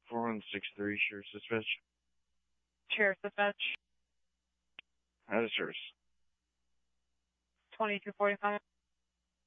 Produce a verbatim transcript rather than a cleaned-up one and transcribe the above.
four one six three, Sheriff's Dispatch. Sheriff's Dispatch. How is yours? twenty-two forty-five.